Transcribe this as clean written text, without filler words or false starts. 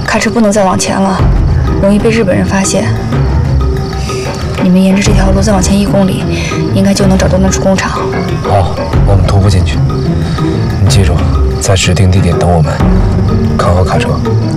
卡车不能再往前了，容易被日本人发现。你们沿着这条路再往前1公里，应该就能找到那处工厂。 好，我们徒步进去。你记住，在指定地点等我们，看好卡车。